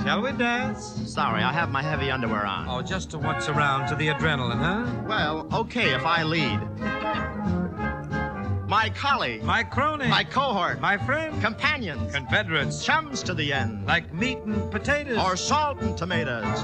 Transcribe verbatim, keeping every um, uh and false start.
Shall we dance? Sorry, I have my heavy underwear on. Oh, just to once around to the adrenaline, huh? Well, okay if I lead. My colleague. My crony. My cohort. My friend. Companions. Confederates. Chums to the end. Like meat and potatoes. Or salt and tomatoes.